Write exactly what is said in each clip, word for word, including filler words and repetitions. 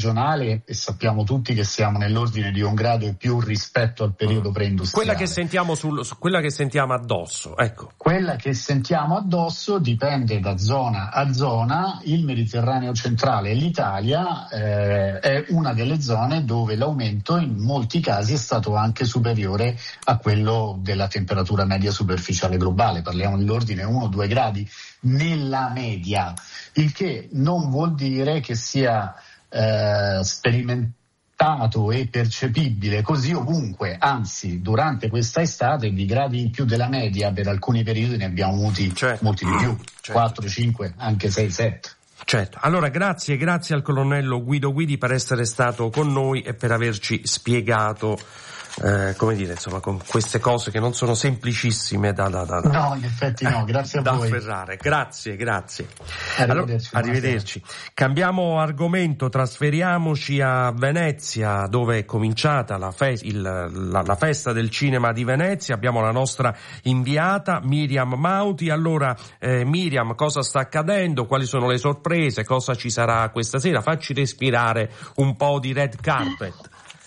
regionale, e sappiamo tutti che siamo nell'ordine di un grado e più rispetto al periodo preindustriale. Quella che sentiamo sul, su quella che sentiamo addosso, ecco. Quella che sentiamo addosso dipende da zona a zona. Il Mediterraneo centrale e l'Italia eh, è una delle zone dove l'aumento in molti casi è stato anche superiore a quello della temperatura media superficiale globale. Parliamo dell'ordine uno due gradi nella media, il che non vuol dire che sia Eh, sperimentato e percepibile così ovunque, anzi durante questa estate di gradi in più della media per alcuni periodi ne abbiamo avuti certo. molti di più, certo. quattro, cinque, anche sei, sette. Certo, allora grazie, grazie al colonnello Guido Guidi per essere stato con noi e per averci spiegato Eh, come dire, insomma, con queste cose che non sono semplicissime da, da, da, da no, in effetti no, grazie a da voi. afferrare. Grazie, grazie. Arrivederci. Allora, arrivederci. Cambiamo argomento, trasferiamoci a Venezia, dove è cominciata la, fe- il, la, la festa del cinema di Venezia. Abbiamo la nostra inviata Miriam Mauti. Allora, eh, Miriam, cosa sta accadendo? Quali sono le sorprese? Cosa ci sarà questa sera? Facci respirare un po' di red carpet.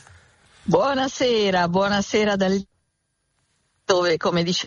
Buonasera, buonasera dal dove, come dice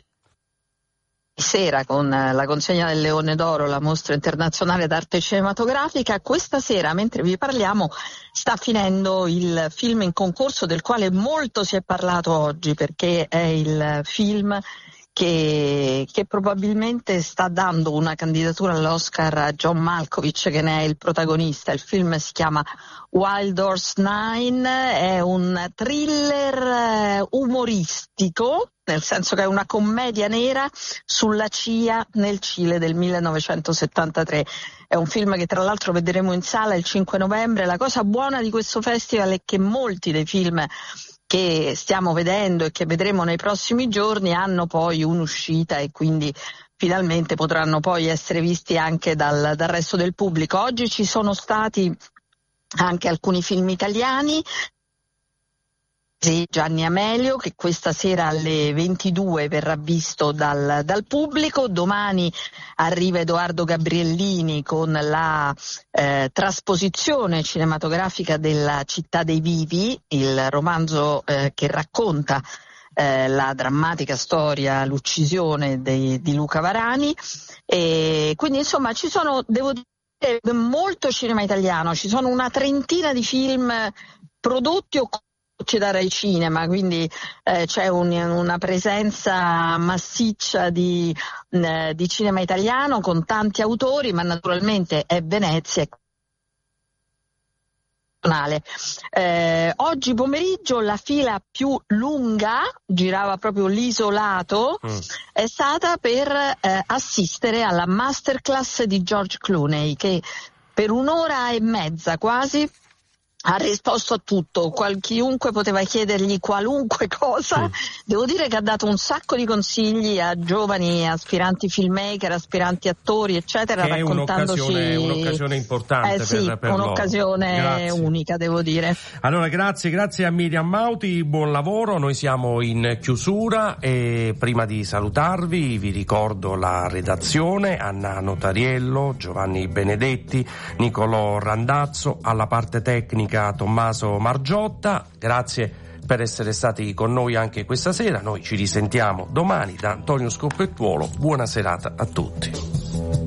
sera con la consegna del Leone d'Oro, la mostra internazionale d'arte cinematografica. Questa sera, mentre vi parliamo, sta finendo il film in concorso del quale molto si è parlato oggi, perché è il film Che, che probabilmente sta dando una candidatura all'Oscar a John Malkovich, che ne è il protagonista. Il film si chiama Wild Horse Nine, è un thriller umoristico, nel senso che è una commedia nera sulla C I A nel Cile del millenovecentosettantatré. È un film che tra l'altro vedremo in sala il cinque novembre. La cosa buona di questo festival è che molti dei film che stiamo vedendo e che vedremo nei prossimi giorni hanno poi un'uscita e quindi finalmente potranno poi essere visti anche dal, dal resto del pubblico. Oggi ci sono stati anche alcuni film italiani. Gianni Amelio, che questa sera alle ventidue verrà visto dal, dal pubblico. Domani arriva Edoardo Gabriellini con la eh, trasposizione cinematografica della Città dei Vivi, il romanzo eh, che racconta eh, la drammatica storia, l'uccisione dei, di Luca Varani. E quindi insomma ci sono, devo dire, molto cinema italiano, ci sono una trentina di film prodotti o da Rai Cinema, quindi eh, c'è un, una presenza massiccia di, eh, di cinema italiano con tanti autori, ma naturalmente è Venezia. Eh, oggi pomeriggio la fila più lunga, girava proprio l'Isolato, mm. è stata per eh, assistere alla masterclass di George Clooney, che per un'ora e mezza quasi ha risposto a tutto, Qual- chiunque poteva chiedergli qualunque cosa. Sì. Devo dire che ha dato un sacco di consigli a giovani aspiranti filmmaker, aspiranti attori, eccetera, che raccontandoci... È un'occasione, un'occasione importante eh, sì, per, per un'occasione grazie. unica, devo dire. Allora, grazie, grazie a Miriam Mauti, buon lavoro. Noi siamo in chiusura e prima di salutarvi vi ricordo la redazione: Anna Notariello, Giovanni Benedetti, Nicolò Randazzo, alla parte tecnica Tommaso Margiotta. Grazie per essere stati con noi anche questa sera. Noi ci risentiamo domani da Antonio Scoppettuolo. Buona serata a tutti.